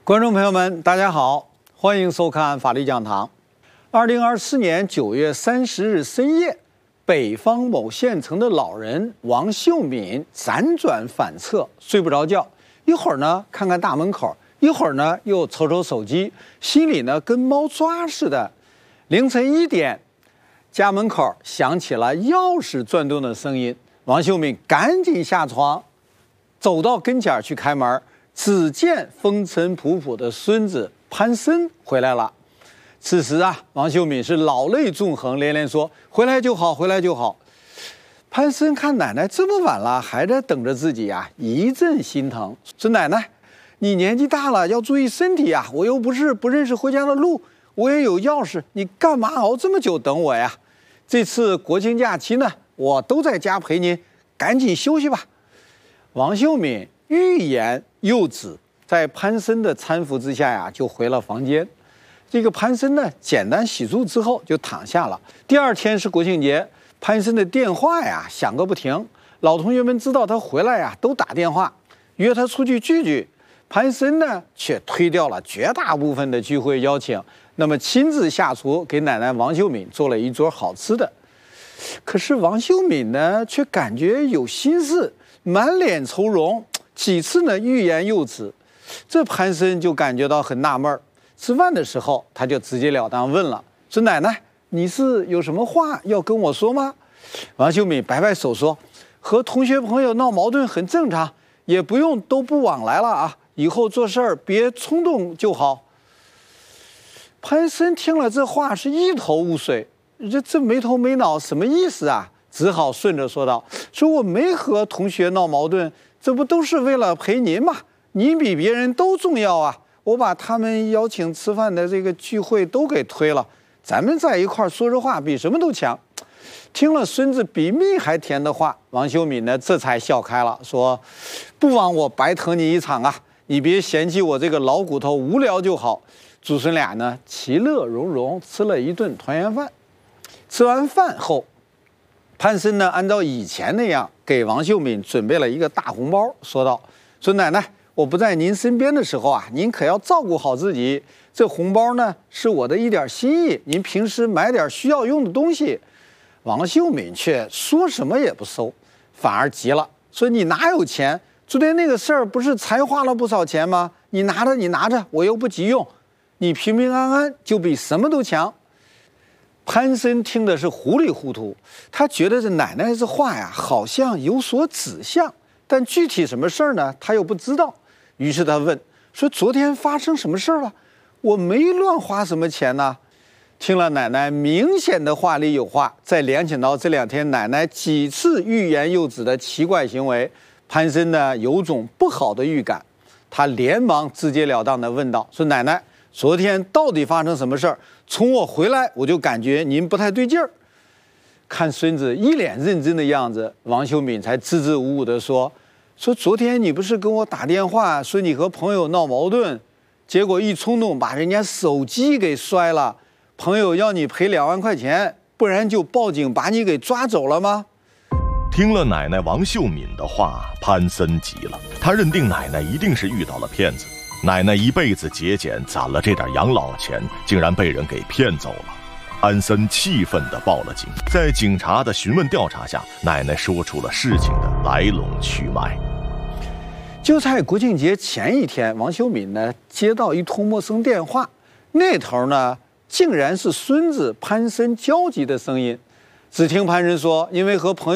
观众朋友们，大家好，欢迎收看法律讲堂。2024年9月30日深夜，北方某县城的老人王秀敏辗转反侧，睡不着觉，一会儿呢看看大门口，一会儿呢又瞅瞅手机，心里呢跟猫抓似的。凌晨1点，家门口响起了钥匙转动的声音，王秀敏赶紧下床，走到跟前去开门。只见风尘仆仆的孙子潘森回来了。此时啊，王秀敏是老泪纵横，连连说：“回来就好，回来就好。”潘森看奶奶这么晚了还在等着自己啊，一阵心疼，说：“奶奶，你年纪大了，要注意身体啊！我又不是不认识回家的路，我也有钥匙，你干嘛熬这么久等我呀？这次国庆假期呢，我都在家陪您，赶紧休息吧。”王秀敏欲言又止，在潘森的搀扶之下呀，就回了房间。这个潘森呢，简单洗漱之后就躺下了。第二天是国庆节，潘森的电话呀响个不停，老同学们知道他回来呀，都打电话约他出去聚聚。潘森呢，却推掉了绝大部分的聚会邀请，那么亲自下厨给奶奶王秀敏做了一桌好吃的。可是王秀敏呢，却感觉有心事，满脸愁容。几次呢欲言又止，这潘森就感觉到很纳闷。吃饭的时候，他就直截了当问了，说：“奶奶，你是有什么话要跟我说吗？”王秀敏摆摆手说：“和同学朋友闹矛盾很正常，也不用都不往来了啊，以后做事儿别冲动就好。”潘森听了这话是一头雾水，这没头没脑什么意思啊？只好顺着说道：“说我没和同学闹矛盾，这不都是为了陪您吗？您比别人都重要啊！我把他们邀请吃饭的这个聚会都给推了，咱们在一块儿说说话比什么都强。”听了孙子比蜜还甜的话，王秀敏呢这才笑开了，说：“不枉我白疼你一场啊！你别嫌弃我这个老骨头无聊就好。”祖孙俩呢其乐融融吃了一顿团圆饭。吃完饭后，潘森呢按照以前那样给王秀敏准备了一个大红包，说道：“说奶奶，我不在您身边的时候啊，您可要照顾好自己。这红包呢是我的一点心意，您平时买点需要用的东西。”王秀敏却说什么也不收，反而急了，说：“你哪有钱？昨天那个事儿不是才花了不少钱吗？你拿着，你拿着，我又不急用，你平平安安就比什么都强。”潘森听的是糊里糊涂，他觉得这奶奶这话呀好像有所指向，但具体什么事儿呢他又不知道。于是他问说：“昨天发生什么事儿了？我没乱花什么钱呢。”听了奶奶明显的话里有话，再联想到这2天奶奶几次欲言又止的奇怪行为，潘森呢有种不好的预感。他连忙直截了当的问道：“说奶奶，昨天到底发生什么事儿？从我回来我就感觉您不太对劲儿。”看孙子一脸认真的样子，王秀敏才支支吾吾地说：“昨天你不是跟我打电话说你和朋友闹矛盾，结果一冲动把人家手机给摔了，朋友要你赔2万块钱，不然就报警把你给抓走了吗？” 听了奶奶王秀敏的话，潘森急了，他认定奶奶一定是遇到了骗子。奶奶一辈子节俭攒了这点养老钱，竟然被人给骗走了。潘森气愤地报了警。在警察的询问调查下，奶奶说出了事情的来龙去脉。 就在国庆节前一天，王秀敏呢接到一通陌生电话，那头呢竟然是孙子潘森焦急的声音。只听潘森说：“因为和朋友